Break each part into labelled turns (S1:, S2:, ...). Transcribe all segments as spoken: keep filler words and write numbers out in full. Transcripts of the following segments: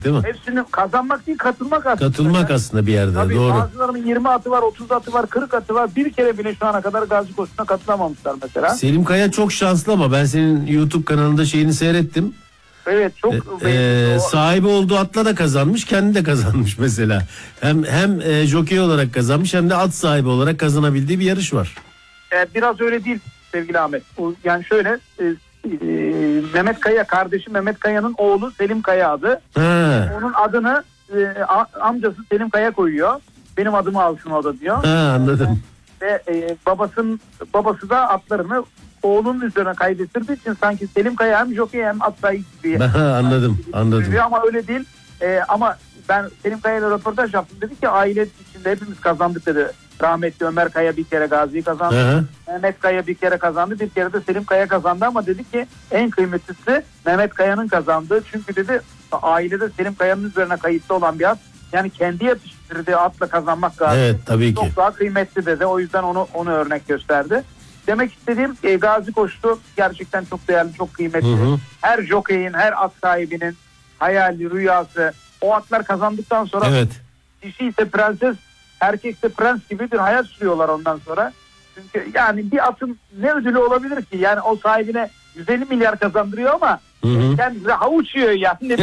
S1: Değil mi?
S2: Hepsini kazanmak değil, katılmak aslında.
S1: Katılmak
S2: yani.
S1: aslında bir yerde.
S2: Tabii
S1: doğru.
S2: bazılarının yirmi atı var, otuz atı var, kırk atı var. Bir kere bile şu ana kadar gazi koşusuna katılamamışlar mesela.
S1: Selim Kaya çok şanslı ama ben senin YouTube kanalında şeyini seyrettim.
S2: Evet, çok
S1: Ee, e, sahibi olduğu atla da kazanmış, kendi de kazanmış mesela. Hem hem e, jokey olarak kazanmış, hem de at sahibi olarak kazanabildiği bir yarış var.
S2: E, biraz öyle değil sevgili Ahmet. O, yani şöyle e, e, Mehmet Kaya, kardeşi Mehmet Kaya'nın oğlu Selim Kaya adı.
S1: Ha.
S2: Onun adını e, a, amcası Selim Kaya koyuyor. Benim adımı alsın o da diyor.
S1: Ha, anladım.
S2: Ve e, babasının babası da atlarını oğlunun üzerine kaydettirdiği için sanki Selim Kaya hem jokey hem at sahibi gibi.
S1: Ha, anladım, anladım.
S2: Ama öyle değil. E, ama ben Selim Kaya ile röportaj yaptım. Dedi ki aile içinde hepimiz kazandık dedi. Rahmetli Ömer Kaya bir kere Gazi'yi kazandı. Hı-hı. Mehmet Kaya bir kere kazandı. Bir kere de Selim Kaya kazandı ama dedi ki en kıymetlisi Mehmet Kaya'nın kazandığı. Çünkü dedi ailede Selim Kaya'nın üzerine kayıtlı olan bir at. Yani kendi yetiştirdiği atla kazanmak Gazi.
S1: Evet, tabii ki.
S2: Çok daha kıymetli dedi. O yüzden onu onu örnek gösterdi. Demek istediğim e, Gazi koşusu gerçekten çok değerli, çok kıymetli. Hı hı. Her jokeyin, her at sahibinin hayali, rüyası. O atlar kazandıktan sonra
S1: evet.
S2: dişi ise prenses, erkek ise prens gibi bir hayat sürüyorlar ondan sonra. Çünkü yani bir atın ne ödülü olabilir ki? Yani o sahibine yüz elli milyar kazandırıyor ama hı hı. kendisi havuç yiyor yani.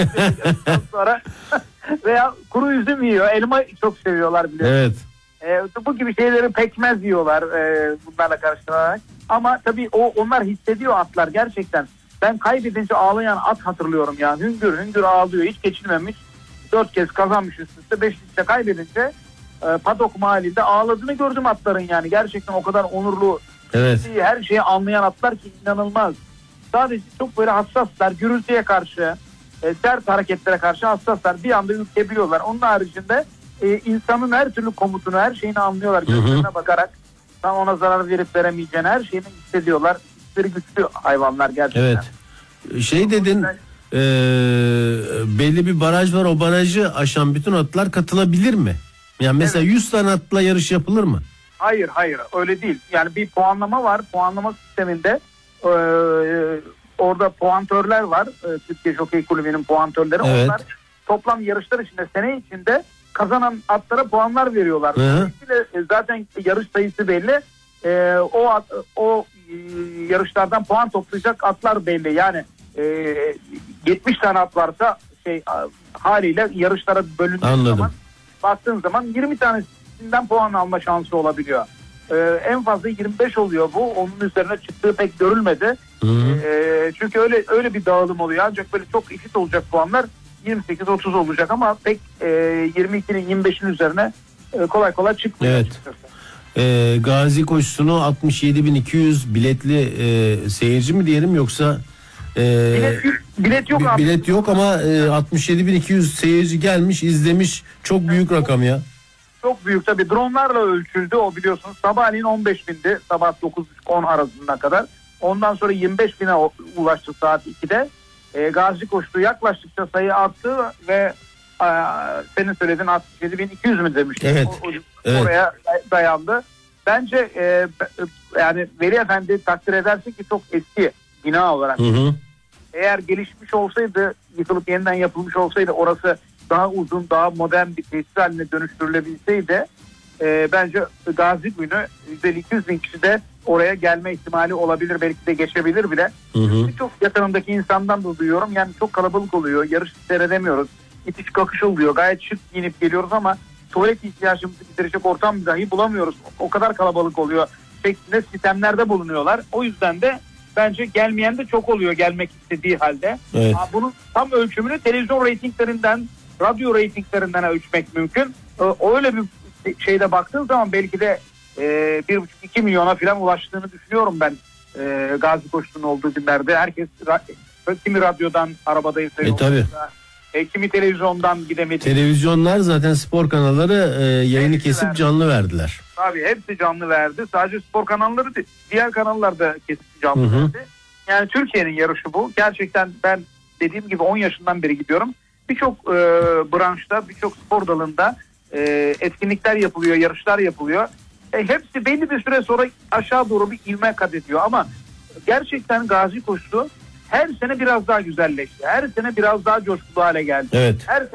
S2: sonra veya kuru üzüm yiyor. Elma çok seviyorlar biliyorsun.
S1: Evet.
S2: E, bu gibi şeyleri pekmez yiyorlar e, bunlarla karıştırarak. Ama tabii o onlar hissediyor atlar gerçekten. Ben kaybedince ağlayan at hatırlıyorum yani. Hüngür hüngür ağlıyor. Hiç geçilmemiş. Dört kez kazanmış üst üste. Beş üstte kaybedince e, padok mahallinde ağladığını gördüm atların yani. Gerçekten o kadar onurlu.
S1: Evet.
S2: Her şeyi anlayan atlar ki inanılmaz. Sadece çok böyle hassaslar. Gürültüye karşı, e, sert hareketlere karşı hassaslar. Bir anda ürkebiliyorlar. Onun haricinde e, insanın her türlü komutunu, her şeyini anlıyorlar. Gözlerine bakarak tam ona zarar verip veremeyeceğini her şeyini hissediyorlar. Hisleri güçlü hayvanlar gerçekten.
S1: Evet. Şey dedin, e, belli bir baraj var. O barajı aşan bütün atlar katılabilir mi? Yani mesela evet. yüz tane atla yarış yapılır mı?
S2: Hayır hayır öyle değil. Yani bir puanlama var. Puanlama sisteminde e, orada puantörler var. E, Türkiye Jokey Kulübü'nün puantörleri. Evet. Onlar toplam yarışlar içinde sene içinde kazanan atlara puanlar veriyorlar. E, zaten yarış sayısı belli. E, o at, o e, yarışlardan puan toplayacak atlar belli. Yani e, yetmiş tane at varsa şey haliyle yarışlara bölündüğü
S1: Anladım.
S2: zaman baktığın zaman yirmi tanesinden puan alma şansı olabiliyor. Ee, en fazla yirmi beş oluyor bu. Onun üzerine çıktığı pek görülmedi. Ee, çünkü öyle öyle bir dağılım oluyor. Ancak böyle çok eşit olacak puanlar yirmi sekiz otuz olacak ama pek e, yirmi ikinin yirmi beşin üzerine e, kolay kolay çıkmıyor.
S1: Evet. Ee, Gazi koşusunu altmış yedi bin iki yüz biletli e, seyirci mi diyelim yoksa e,
S2: bilet, bilet yok abi.
S1: Bilet yok ama e, altmış yedi bin iki yüz seyirci gelmiş, izlemiş. Çok büyük evet. rakam ya.
S2: Çok büyük tabii. Dronlarla ölçüldü o biliyorsunuz. Sabahleyin on beş bindi. Sabah dokuz on arasına kadar. Ondan sonra yirmi beş bine ulaştı saat ikide. E, Gazi koştu. Yaklaştıkça sayı arttı ve e, senin söylediğin altmış yedi bin iki yüz mü demiştin.
S1: Evet.
S2: O, o,
S1: evet.
S2: Oraya dayandı. Bence e, yani Veli Efendi takdir edersin ki çok eski bina olarak.
S1: Hı hı.
S2: Eğer gelişmiş olsaydı, yıkılıp yeniden yapılmış olsaydı orası daha uzun, daha modern bir tesis haline dönüştürülebilseydi e, bence Gazi günü yüz elli iki yüz bin kişi de oraya gelme ihtimali olabilir. Belki de geçebilir bile. Hı hı. Çok yakınımdaki insandan da duyuyorum. Yani çok kalabalık oluyor. Yarış seyredemiyoruz. İtiş kakış oluyor. Gayet şık giyinip geliyoruz ama tuvalet ihtiyacımızı giderecek ortam dahi bulamıyoruz. O kadar kalabalık oluyor. Şeklinde sistemlerde bulunuyorlar. O yüzden de bence gelmeyen de çok oluyor gelmek istediği halde.
S1: Evet.
S2: Bunun tam ölçümünü televizyon reytinglerinden, radyo reytinglerinden ölçmek mümkün. Öyle bir şeyde baktığın zaman belki de bir buçuk iki milyona falan ulaştığını düşünüyorum ben. E, Gazi koştuğunun olduğu günlerde herkes kimi radyodan arabadayız.
S1: E tabii.
S2: E, kimi televizyondan gidemedi.
S1: Televizyonlar zaten spor kanalları e, yayını hepsi kesip verdi. Canlı verdiler.
S2: Tabii hepsi canlı verdi. Sadece spor kanalları değil. Diğer kanallar da kesip canlı hı hı. verdi. Yani Türkiye'nin yarışı bu. Gerçekten ben dediğim gibi on yaşından beri gidiyorum. Birçok e, branşta, birçok spor dalında e, etkinlikler yapılıyor, yarışlar yapılıyor. E, hepsi belli bir süre sonra aşağı doğru bir ivme kat ediyor. Ama gerçekten Gazi koşusu her sene biraz daha güzelleşti. Her sene biraz daha coşkulu hale geldi.
S1: Evet.
S2: Her